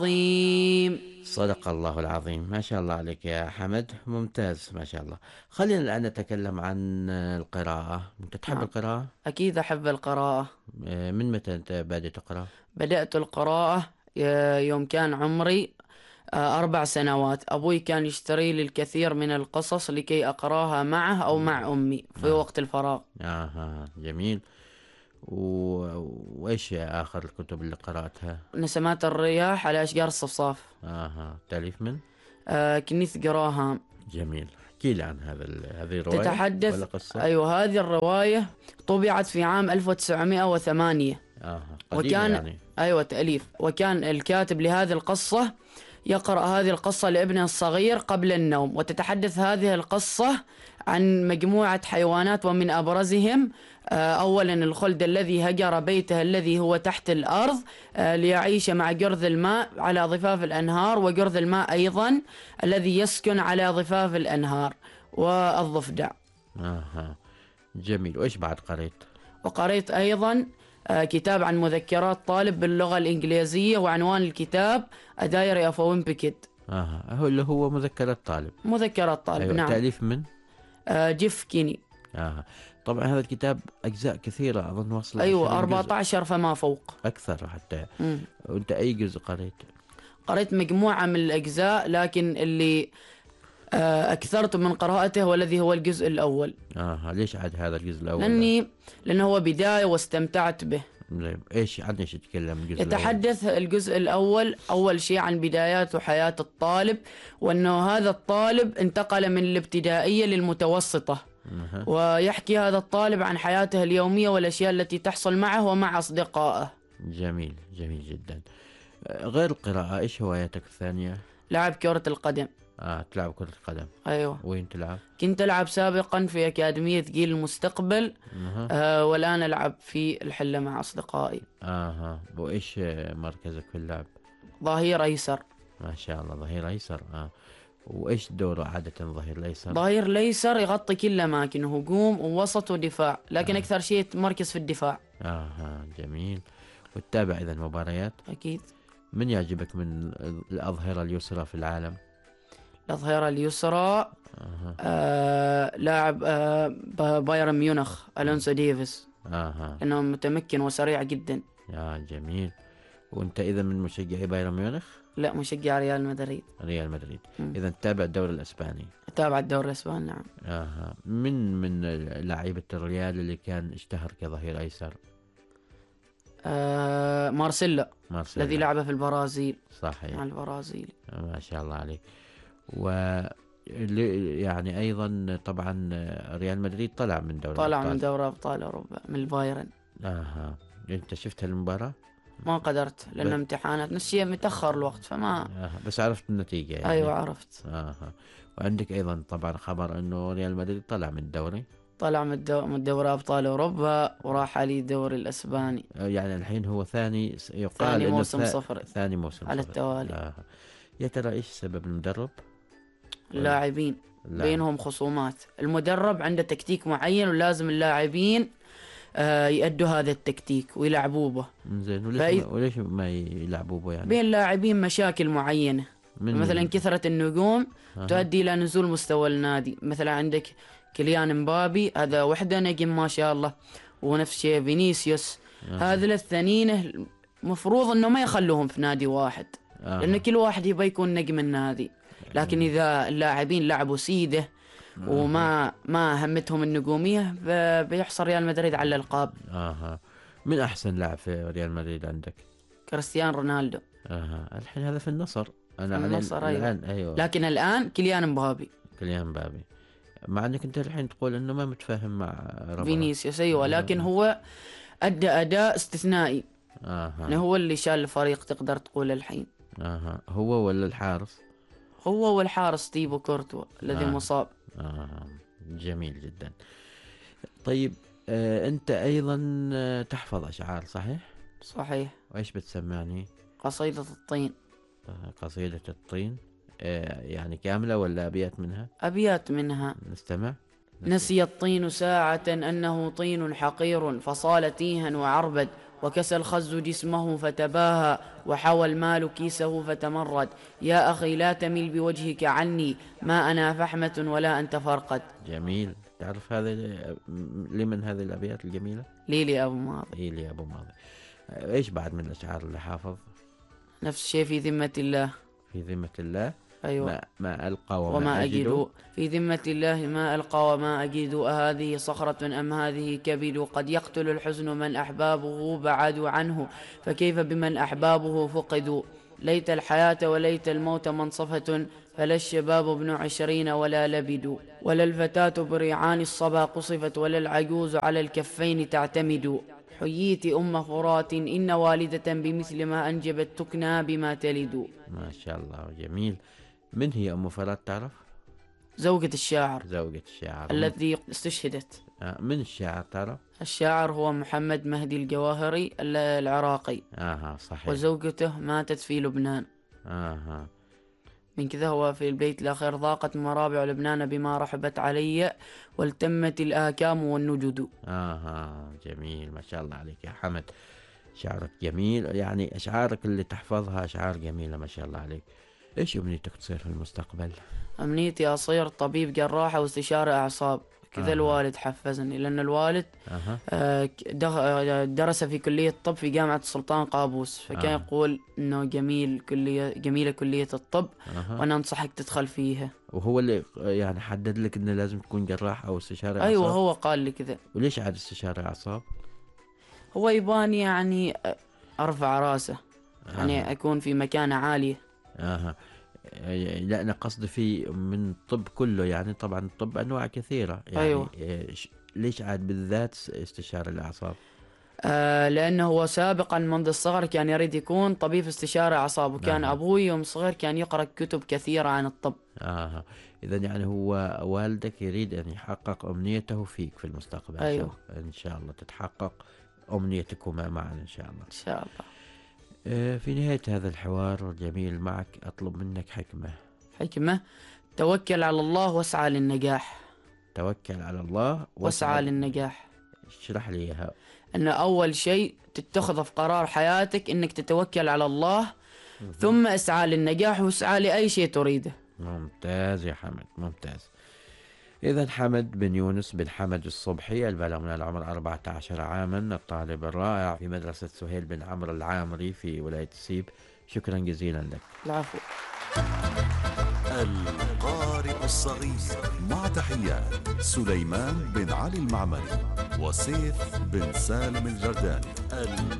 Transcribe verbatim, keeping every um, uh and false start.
عظيم. صدق الله العظيم. ما شاء الله عليك يا حمد، ممتاز ما شاء الله. خلينا الآن نتكلم عن القراءة. أنت تحب نعم، القراءة؟ أكيد أحب القراءة. آه، من متى أنت بادئ تقرأ؟ بدأت القراءة آه، يوم كان عمري آه، أربع سنوات. أبوي كان يشتري لي الكثير من القصص لكي أقراها معه أو مع أمي في آه. وقت الفراغ. آه. جميل. و... وإيش آخر الكتب اللي قرأتها؟ نسمات الرياح على أشجار الصفصاف. آه. تأليف من؟ آه، كنيث جراهام. جميل. احكي لي عن هذا ال... هذه رواية ولا تتحدث قصة؟ أيوة، هذه الرواية طبعت في عام ألف وتسعمائة وثمانية. آه. قديمة وكان يعني. أيوة تأليف. وكان الكاتب لهذه القصة يقرأ هذه القصة لابنه الصغير قبل النوم. وتتحدث هذه القصة عن مجموعة حيوانات، ومن أبرزهم آه، أولا الخلد الذي هجر بيته الذي هو تحت الأرض آه، ليعيش مع جرذ الماء على ضفاف الأنهار، وجرذ الماء أيضا الذي يسكن على ضفاف الأنهار، والضفدع. آه. جميل. وإيش بعد قريت؟ وقريت أيضا آه، كتاب عن مذكرات طالب باللغة الإنجليزية، وعنوان الكتاب A Diary of a Wimpy Kid. آه. هو اللي هو مذكرات طالب. مذكرات طالب، أيوة. نعم. تأليف من؟ آه، جيف كيني. آه. طبعا هذا الكتاب أجزاء كثيرة، أظن وصل أيوة، عشرين أربعة جزء عشر فما فوق. أكثر حتى. مم. وأنت أي جزء قريت؟ قريت مجموعة من الأجزاء، لكن اللي آه، أكثرت من قراءته والذي هو الجزء الأول. آه. ليش عاد هذا الجزء الأول؟ لأني لأنه هو بداية واستمتعت به. طيب. إيش عن إيش يتكلم الجزء الأول؟ يتحدث الجزء الأول أول شيء عن بدايات وحياة الطالب، وأنه هذا الطالب انتقل من الابتدائية للمتوسطة. أه. ويحكي هذا الطالب عن حياته اليومية والأشياء التي تحصل معه ومع أصدقائه. جميل. جميل جدا. آه، غير القراءة إيش هواياتك الثانية؟ لعب كرة القدم. آه. تلعب كرة القدم. أيوة، وين تلعب؟ كنت ألعب سابقا في أكاديمية جيل المستقبل. أه. آه والآن ألعب في الحلة مع أصدقائي. آه. وإيش مركزك في اللعب؟ ظهير أيسر. ما شاء الله، ظهير أيسر. آه. وإيش دوره عادة ظهير الأيسر؟ ظهير الأيسر يغطي كل الأماكن، هجوم ووسط ودفاع، لكن آه. أكثر شيء يتمركز في الدفاع. آه. جميل. وتتابع إذا المباريات؟ أكيد. من يعجبك من الأظهرة اليسرى في العالم؟ الظهيرة اليسرى آه. آه لاعب آه بايرن ميونخ ألونسو ديفيس، آه. لأنه متمكن وسريع جدا. يا جميل. وأنت إذا من مشجعي بايرن ميونخ؟ لا، مشجع ريال مدريد. ريال مدريد. مم. إذا تتابع الدوري الإسباني؟ أتابع الدوري الإسباني، نعم. آه. من من لعيبة الريال اللي كان اشتهر كظهير أيسر؟ آه مارسيلو، مارسيلو. الذي لعب في البرازيل صحيح. مع البرازيل. ما شاء الله عليك. و ل- يعني أيضا طبعا ريال مدريد طلع من دوري طالع الأبطال. من دوري أبطال أوروبا من البايرن. آه. أنت شفت المباراة؟ ما قدرت لأن ب- امتحانات نسي متأخر الوقت فما. آه. بس عرفت النتيجة يعني. أيوة، عرفت. آه. وعندك أيضا طبعا خبر أنه ريال مدريد طلع من الدوري. طلع من الدو... من دوري أبطال أوروبا وراح على الدوري الأسباني. آه، يعني الحين هو ثاني، يقال ثاني انه موسم ثا- صفر ثاني موسم على صفر. التوالي. آه. يا ترى ايش سبب المدرب؟ اللاعبين لا. بينهم خصومات. المدرب عنده تكتيك معين ولازم اللاعبين آه يأدوا هذا التكتيك ويلعبوا به. زين. وليش فإذ- ما وليش ما يلعبوا به يعني؟ بين اللاعبين مشاكل معينة، من مثلا من؟ كثرة النجوم آه. تؤدي إلى نزول مستوى النادي. مثلا عندك كيليان مبابي، هذا وحده نجم ما شاء الله، ونفس الشيء فينيسيوس. آه. هذول الثنين المفروض انه ما يخلوهم في نادي واحد، آه. لان كل واحد يبغى يكون نجم النادي. لكن اذا اللاعبين لعبوا سيده وما ما همتهم النجوميه ب- بيحصل ريال مدريد على الالقاب. آه. من احسن لاعب في ريال مدريد عندك؟ كريستيانو رونالدو. آه. الحين هذا في النصر. انا في على النصر، أيوة. الان ايوه. لكن الان كيليان مبابي. كليان مبابي. مع انك انت الحين تقول انه ما متفاهم مع ربع. فينيسيوس، ايوه، لكن هو ادى اداء استثنائي. آه. يعني هو اللي شال الفريق تقدر تقول الحين. آه. هو ولا الحارس؟ هو والحارس تيبو كورتوا الذي آه. مصاب. آه. جميل جدا. طيب. آه. أنت أيضا آه، تحفظ أشعار صحيح؟ صحيح. وإيش بتسمعني؟ قصيدة الطين. آه. قصيدة الطين. آه. يعني كاملة ولا أبيات منها؟ أبيات منها. نستمع. نسي الطين ساعة أنه طين حقير فصال تيها وعربد، وكسى الخز جسمه فتباهى، وحوى المال كيسه فتمرد. يا أخي لا تمل بوجهك عني، ما أنا فحمة ولا أنت فرقد. جميل. تعرف هذا لمن هذه الأبيات الجميلة؟ ليلي أبو ماضي. ليلي أبو ماضي. إيش بعد من الأشعار اللي حافظ؟ نفس الشيء في ذمة الله. في ذمة الله. أيوة. ما, ما ألقى وما, وما أجد. أجد في ذمة الله ما ألقى وما أجد، أهذه صخرة أم هذه كبد؟ قد يقتل الحزن من أحبابه بعدوا عنه، فكيف بمن أحبابه فقدوا؟ ليت الحياة وليت الموت منصفة، فلا الشباب ابن عشرين ولا لبد، ولا الفتاة بريعان الصبا قصفت، ولا العجوز على الكفين تعتمد. حييت أم فرات إن والدة بمثل ما أنجبت تكنى بما تلد. ما شاء الله جميل. من هي أم فرات تعرف؟ زوجة الشاعر. زوجة الشاعر الذي استشهدت. من الشاعر تعرف؟ الشاعر هو محمد مهدي الجواهري العراقي. آها صحيح. وزوجته ماتت في لبنان. آها. من كذا هو في البيت الأخير: ضاقت مرابع لبنان بما رحبت علي، والتمت الآكام والنجد. آها جميل. ما شاء الله عليك يا حمد، شعرك جميل، يعني أشعارك اللي تحفظها أشعار جميلة ما شاء الله عليك. إيش أمنيتك تصير في المستقبل؟ أمنيتي أصير طبيب جراح واستشاري أعصاب. كذا آه. الوالد حفزني، لأن الوالد آه. آه درس في كلية الطب في جامعة السلطان قابوس، فكان آه. يقول إنه جميل كلية جميلة كلية الطب، آه. وأنا أنصحك تدخل فيها. وهو اللي يعني حدد لك إنه لازم تكون جراح أو استشاري أعصاب؟ أيوة هو قال لي كذا. وليش عاد استشاري أعصاب؟ هو يباني يعني أرفع راسه، آه. يعني أكون في مكانة عالية. آه. لا أنا قصدي في من الطب كله، يعني طبعا الطب أنواع كثيرة يعني. أيوة. ليش عاد بالذات استشاري الأعصاب؟ آه لأنه هو سابقا منذ الصغر كان يريد يكون طبيب استشاري أعصاب، وكان آه. أبوي يوم صغير كان يقرأ كتب كثيرة عن الطب. آه. إذا يعني هو والدك يريد أن يحقق أمنيته فيك في المستقبل. أيوة. إن شاء الله تتحقق أمنيتكما معا إن شاء الله. إن شاء الله. في نهاية هذا الحوار الجميل معك أطلب منك حكمة. حكمة: توكل على الله واسعى للنجاح. توكل على الله واسعى للنجاح. اشرح لي إياها. أن أول شيء تتخذ في قرار حياتك أنك تتوكل على الله، م- ثم اسعى للنجاح واسعى لأي شيء تريده. ممتاز يا حمد، ممتاز. إذا حمد بن يونس بن حمد الصبحي، البالغ من العمر أربعة عشر عاما، الطالب الرائع في مدرسة سهيل بن عمرو العامري في ولاية سيب، شكرا جزيلا لك. العفو. القارئ الصغير، مع تحيات سليمان بن علي المعمري وسيف بن سالم الجرداني.